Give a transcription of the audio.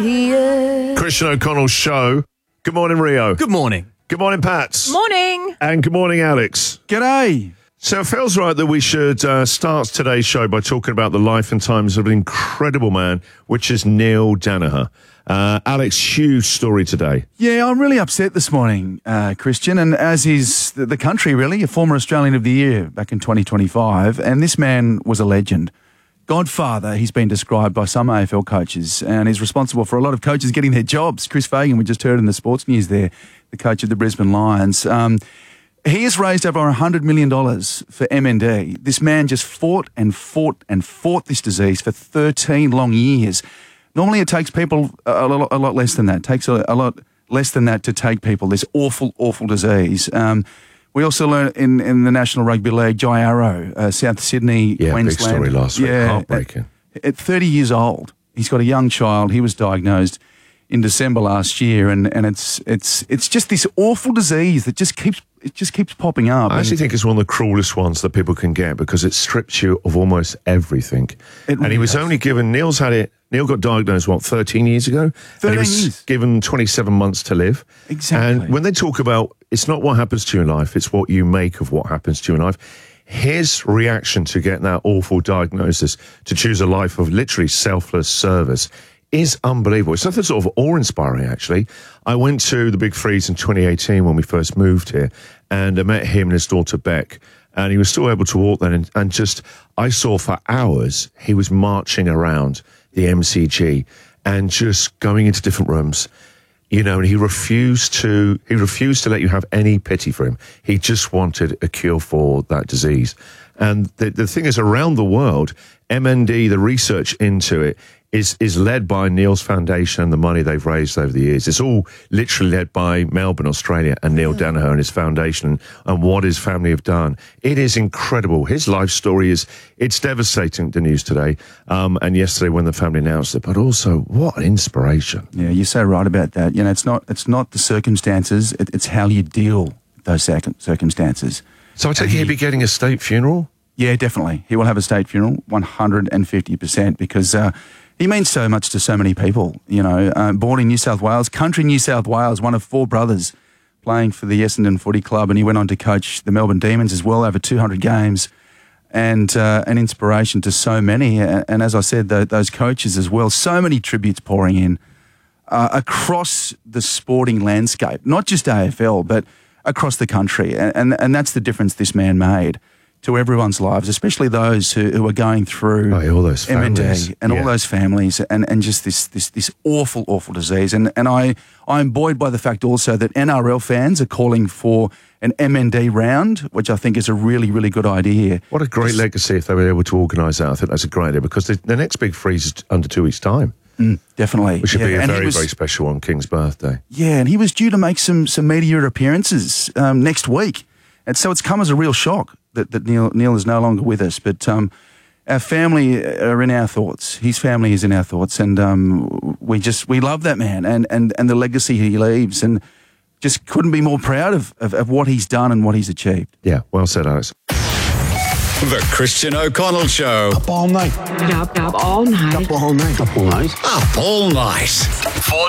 Christian O'Connell's show. Good morning, Rio. Good morning. Good morning, Pats. Morning. And good morning, Alex. G'day. So it feels right that we should start today's show by talking about the life and times of an incredible man, which is Neil Daniher. Alex, huge story today. Yeah, I'm really upset this morning, Christian, and as is the country, really, a former Australian of the Year back in 2025, and this man was a legend. Godfather, he's been described by some AFL coaches, and is responsible for a lot of coaches getting their jobs. Chris Fagan, we just heard in the sports news there, the coach of the Brisbane Lions. He has raised over $100 million for MND. This man just fought and fought and fought this disease for 13 long years. Normally it takes people a lot less than that. It takes a lot less than that to take people this awful, awful disease. We also learned in the National Rugby League, Jai Arrow, South Sydney, Queensland. Big story last week. Heartbreaking. At 30 years old, he's got a young child. He was diagnosed in December last year, and it's just this awful disease that just keeps popping up. I actually think it's one of the cruelest ones that people can get because it strips you of almost everything. And he was only given, Neil got diagnosed, 13 years ago? 13 and he was years. given 27 months to live. Exactly. And when they talk about, it's not what happens to you in life, it's what you make of what happens to you in life. His reaction to get that awful diagnosis, to choose a life of literally selfless service, is unbelievable. It's something sort of awe-inspiring, actually. I went to the Big Freeze in 2018 when we first moved here, and I met him and his daughter Beck, and he was still able to walk then, and just, I saw for hours, he was marching around the MCG and just going into different rooms, you know, and he refused to let you have any pity for him. He just wanted a cure for that disease. And the thing is, around the world, MND, the research into it, is led by Neil's foundation and the money they've raised over the years. It's all literally led by Melbourne, Australia, and Neil Daniher and his foundation and what his family have done. It is incredible. His life story it's devastating, the news today, and yesterday when the family announced it, but also what an inspiration. Yeah, you're so right about that. You know, it's not the circumstances, it's how you deal with those circumstances. So I take it he'll be getting a state funeral? Yeah, definitely. He will have a state funeral, 150%, because he means so much to so many people. You know, born in New South Wales, country New South Wales, one of four brothers playing for the Essendon Footy Club, and he went on to coach the Melbourne Demons as well, over 200 games, and an inspiration to so many. And as I said, those coaches as well, so many tributes pouring in across the sporting landscape, not just AFL, but across the country. And that's the difference this man made to everyone's lives, especially those who are going through all those families. MND and all those families and just this awful, awful disease. And I'm buoyed by the fact also that NRL fans are calling for an MND round, which I think is a really, really good idea. What a great legacy if they were able to organise that. I think that's a great idea because the next Big Freeze is under 2 weeks' time. Definitely. Which should be a very special on King's birthday. Yeah, and he was due to make some media appearances next week. And so it's come as a real shock that Neil is no longer with us. But our family are in our thoughts. His family is in our thoughts. And we love that man and the legacy he leaves. And just couldn't be more proud of what he's done and what he's achieved. Yeah, well said, Alex. The Christian O'Connell Show. Up all night. Up all night. Up all night. Up all night. 4